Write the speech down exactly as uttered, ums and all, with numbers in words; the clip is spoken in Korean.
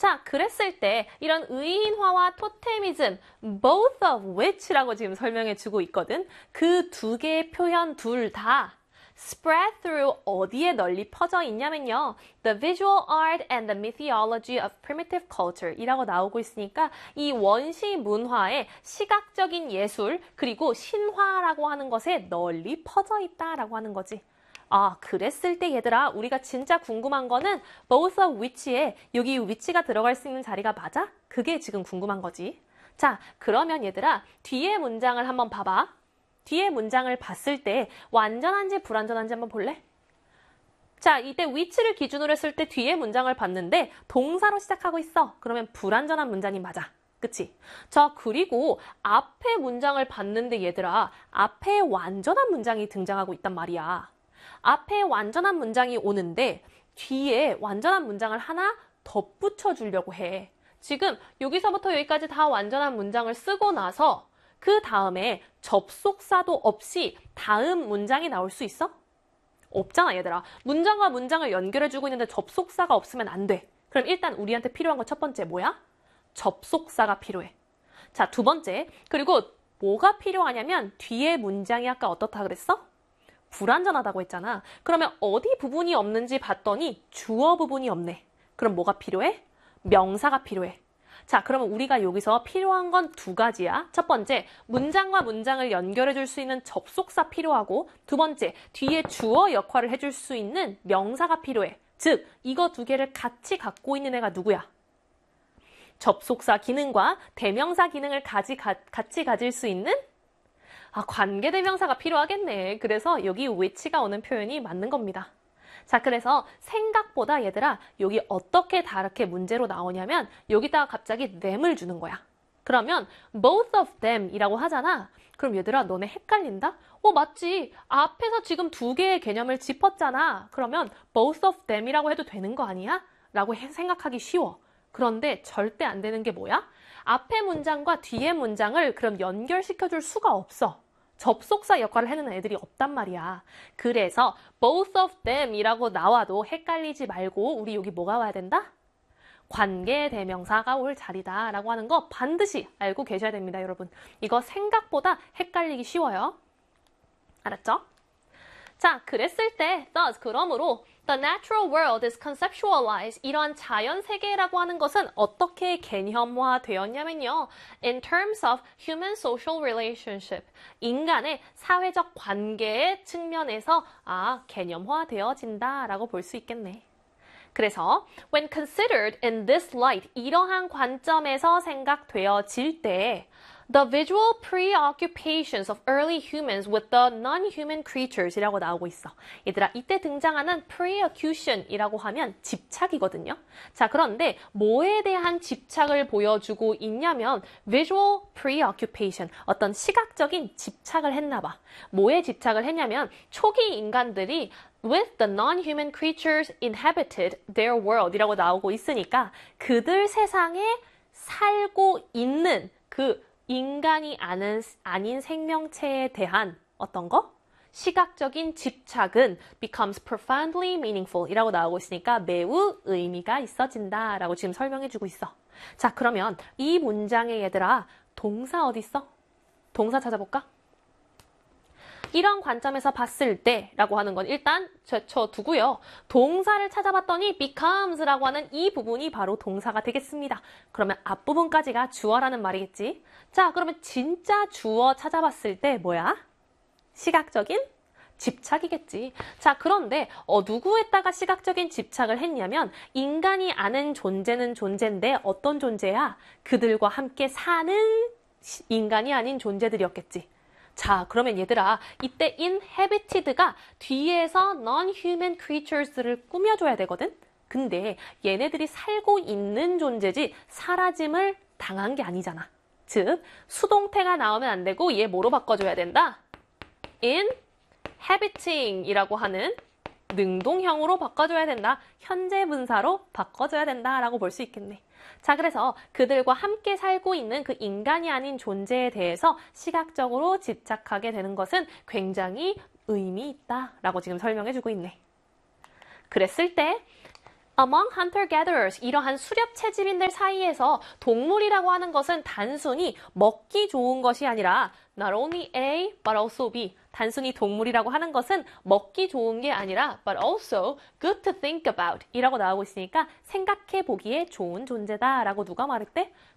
자, 그랬을 때 이런 의인화와 토테미즘, both of which라고 지금 설명해 주고 있거든. 그 두 개의 표현 둘 다 spread through 어디에 널리 퍼져 있냐면요. The visual art and the mythology of primitive culture 이라고 나오고 있으니까 이 원시 문화의 시각적인 예술 그리고 신화라고 하는 것에 널리 퍼져 있다라고 하는 거지. 아, 그랬을 때 얘들아 우리가 진짜 궁금한 거는 both of which에 여기 which가 들어갈 수 있는 자리가 맞아? 그게 지금 궁금한 거지. 자, 그러면 얘들아 뒤에 문장을 한번 봐봐. 뒤에 문장을 봤을 때 완전한지 불완전한지 한번 볼래? 자, 이때 which를 기준으로 했을 때 뒤에 문장을 봤는데 동사로 시작하고 있어. 그러면 불완전한 문장이 맞아. 그치? 자, 그리고 앞에 문장을 봤는데 얘들아 앞에 완전한 문장이 등장하고 있단 말이야. 앞에 완전한 문장이 오는데 뒤에 완전한 문장을 하나 덧붙여 주려고 해. 지금 여기서부터 여기까지 다 완전한 문장을 쓰고 나서 그 다음에 접속사도 없이 다음 문장이 나올 수 있어? 없잖아 얘들아. 문장과 문장을 연결해주고 있는데 접속사가 없으면 안 돼. 그럼 일단 우리한테 필요한 거 첫 번째 뭐야? 접속사가 필요해. 자, 두 번째. 그리고 뭐가 필요하냐면 뒤에 문장이 아까 어떻다 그랬어? 불완전하다고 했잖아. 그러면 어디 부분이 없는지 봤더니 주어 부분이 없네. 그럼 뭐가 필요해? 명사가 필요해. 자, 그러면 우리가 여기서 필요한 건 두 가지야. 첫 번째, 문장과 문장을 연결해 줄 수 있는 접속사 필요하고 두 번째, 뒤에 주어 역할을 해줄 수 있는 명사가 필요해. 즉, 이거 두 개를 같이 갖고 있는 애가 누구야? 접속사 기능과 대명사 기능을 가지, 가, 같이 가질 수 있는 아, 관계대명사가 필요하겠네. 그래서 여기 which가 오는 표현이 맞는 겁니다. 자, 그래서 생각보다 얘들아 여기 어떻게 다르게 문제로 나오냐면 여기다가 갑자기 them을 주는 거야. 그러면 both of them 이라고 하잖아. 그럼 얘들아 너네 헷갈린다? 어, 맞지. 앞에서 지금 두 개의 개념을 짚었잖아. 그러면 both of them 이라고 해도 되는 거 아니야? 라고 생각하기 쉬워. 그런데 절대 안 되는 게 뭐야? 앞에 문장과 뒤에 문장을 그럼 연결시켜줄 수가 없어. 접속사 역할을 해는 애들이 없단 말이야. 그래서 both of them 이라고 나와도 헷갈리지 말고 우리 여기 뭐가 와야 된다? 관계대명사가 올 자리다 라고 하는 거 반드시 알고 계셔야 됩니다, 여러분. 이거 생각보다 헷갈리기 쉬워요. 알았죠? 자, 그랬을 때 thus, 그러므로 the natural world is conceptualized. 이러한 자연 세계라고 하는 것은 어떻게 개념화되었냐면요. In terms of human social relationship. 인간의 사회적 관계의 측면에서 아, 개념화되어진다라고 볼 수 있겠네. 그래서 when considered in this light, 이러한 관점에서 생각되어질 때 The visual preoccupations of early humans with the non-human creatures 이라고 나오고 있어. 얘들아, 이때 등장하는 preoccupation 이라고 하면 집착이거든요. 자, 그런데 뭐에 대한 집착을 보여주고 있냐면 visual preoccupation, 어떤 시각적인 집착을 했나 봐. 뭐에 집착을 했냐면 초기 인간들이 with the non-human creatures inhabited their world 이라고 나오고 있으니까 그들 세상에 살고 있는 그 인간이 아는, 아닌 생명체에 대한 어떤 거? 시각적인 집착은 becomes profoundly meaningful 이라고 나오고 있으니까 매우 의미가 있어진다 라고 지금 설명해주고 있어. 자, 그러면 이 문장에 얘들아 동사 어디 있어? 동사 찾아볼까? 이런 관점에서 봤을 때 라고 하는 건 일단 제쳐두고요. 동사를 찾아봤더니 becomes라고 하는 이 부분이 바로 동사가 되겠습니다. 그러면 앞부분까지가 주어라는 말이겠지. 자, 그러면 진짜 주어 찾아봤을 때 뭐야? 시각적인 집착이겠지. 자, 그런데 어, 누구에다가 시각적인 집착을 했냐면 인간이 아는 존재는 존재인데 어떤 존재야? 그들과 함께 사는 인간이 아닌 존재들이었겠지. 자, 그러면 얘들아, 이때 inhabited가 뒤에서 non-human creatures를 꾸며줘야 되거든? 근데 얘네들이 살고 있는 존재지 사라짐을 당한 게 아니잖아. 즉, 수동태가 나오면 안 되고 얘 뭐로 바꿔줘야 된다? inhabiting 이라고 하는 능동형으로 바꿔줘야 된다. 현재 분사로 바꿔줘야 된다라고 볼 수 있겠네. 자, 그래서 그들과 함께 살고 있는 그 인간이 아닌 존재에 대해서 시각적으로 집착하게 되는 것은 굉장히 의미 있다라고 지금 설명해주고 있네. 그랬을 때 Among hunter-gatherers, 이러한 수렵 채집인들 사이에서 동물이라고 하는 것은 단순히 먹기 좋은 것이 아니라 not only A, but also B. 단순히 동물이라고 하는 것은 먹기 좋은 게 아니라 but also good to think about 이라고 나오고 있으니까 생각해 보기에 좋은 존재다 라고 누가 말했대?